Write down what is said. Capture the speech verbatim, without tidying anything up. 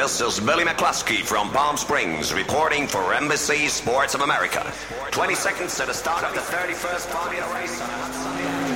This is Billy McCluskey from Palm Springs reporting for Embassy Sports of America. twenty seconds to the start of the thirty-first Formula race on a hot Sunday.